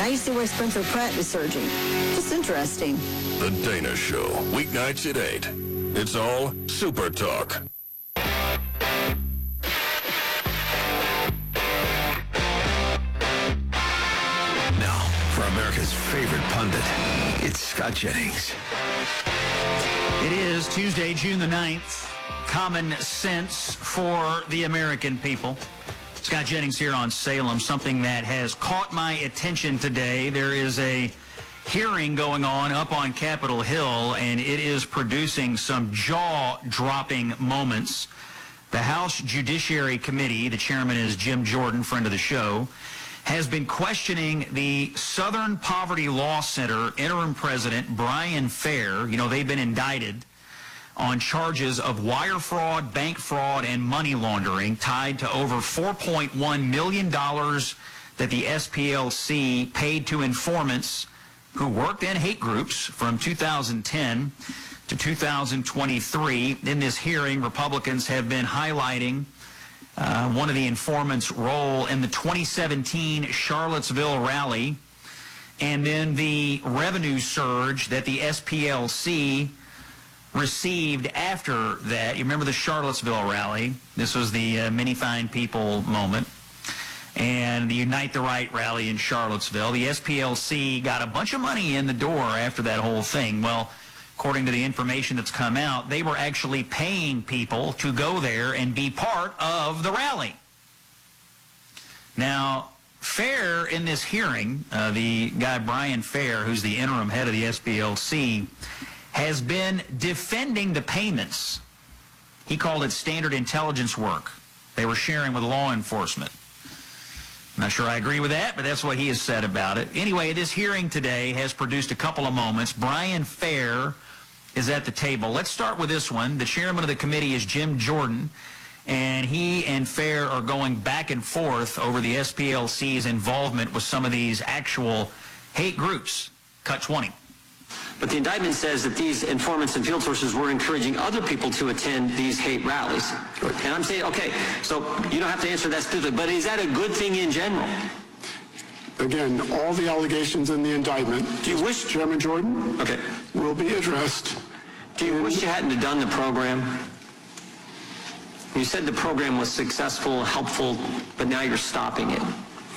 you see where Spencer Pratt is surging. Just interesting. The Dana Show, weeknights at 8. It's all Super Talk. Now, for America's favorite pundit, it's Scott Jennings. It is Tuesday, June the 9th. Common sense for the American people. Scott Jennings here on Salem. Something that has caught my attention today. There is a hearing going on up on Capitol Hill, and it is producing some jaw-dropping moments. The House Judiciary Committee, the chairman is Jim Jordan, friend of the show, has been questioning the Southern Poverty Law Center interim president, Brian Fair. You know, they've been indicted on charges of wire fraud, bank fraud, and money laundering tied to over $4.1 million that the SPLC paid to informants who worked in hate groups from 2010 to 2023. In this hearing, Republicans have been highlighting one of the informants' role in the 2017 Charlottesville rally, and then the revenue surge that the SPLC received after that. You remember the Charlottesville rally? This was the Many Fine People moment. And the Unite the Right rally in Charlottesville. The SPLC got a bunch of money in the door after that whole thing. Well, according to the information that's come out, they were actually paying people to go there and be part of the rally. Now, Fair, in this hearing, the guy Brian Fair, who's the interim head of the SPLC, has been defending the payments. He called it standard intelligence work they were sharing with law enforcement. I'm not sure I agree with that, but that's what he has said about it. Anyway, this hearing today has produced a couple of moments. Brian Fair is at the table. Let's start with this one. The chairman of the committee is Jim Jordan, and he and Fair are going back and forth over the SPLC's involvement with some of these actual hate groups. Cut 20. But the indictment says that these informants and field sources were encouraging other people to attend these hate rallies. And I'm saying, okay, so you don't have to answer that specifically, but is that a good thing in general? Again, all the allegations in the indictment, do you wish, Chairman Jordan, okay, will be addressed. Do you wish you hadn't have done the program? You said the program was successful, helpful, but now you're stopping it.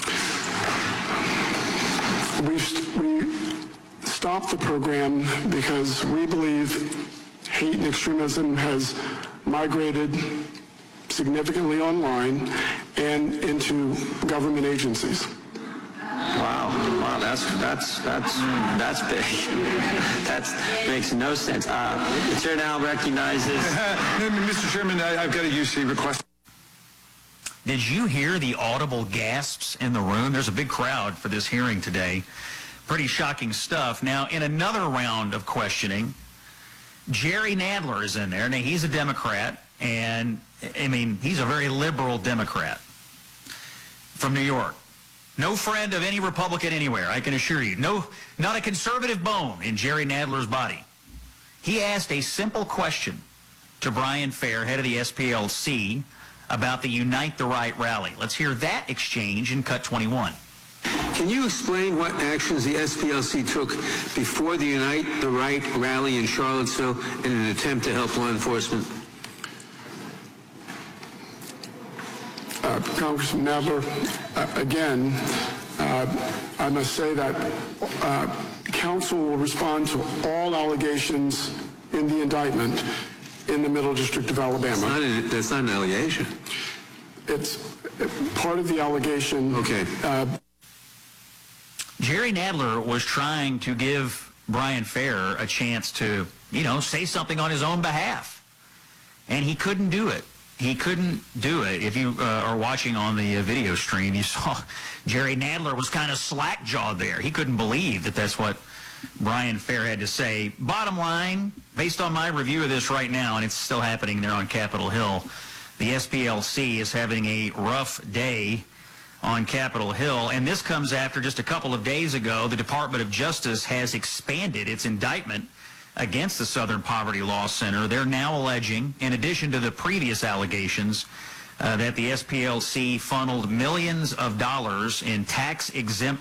We stopped the program because we believe hate and extremism has migrated significantly online and into government agencies. Wow, that's big. That makes no sense. The chair now recognizes. Mr. Chairman, I've got a UC request. Did you hear the audible gasps in the room? There's a big crowd for this hearing today. Pretty shocking stuff. Now, in another round of questioning, Jerry Nadler is in there. Now, he's a Democrat, and, I mean, he's a very liberal Democrat from New York. No friend of any Republican anywhere, I can assure you. No, not a conservative bone in Jerry Nadler's body. He asked a simple question to Brian Fair, head of the SPLC, about the Unite the Right rally. Let's hear that exchange in Cut 21. Can you explain what actions the SPLC took before the Unite the Right rally in Charlottesville in an attempt to help law enforcement? Congressman Nadler, again, I must say that counsel will respond to all allegations in the indictment in the Middle District of Alabama. That's not an allegation. It's part of the allegation. Okay. Jerry Nadler was trying to give Brian Fair a chance to, you know, say something on his own behalf. And he couldn't do it. He couldn't do it. If you are watching on the video stream, you saw Jerry Nadler was kind of slack-jawed there. He couldn't believe that that's what Brian Fair had to say. Bottom line, based on my review of this right now, and it's still happening there on Capitol Hill, the SPLC is having a rough day on Capitol Hill, and this comes after just a couple of days ago, the Department of Justice has expanded its indictment against the Southern Poverty Law Center. They're now alleging, in addition to the previous allegations, that the SPLC funneled millions of dollars in tax-exempt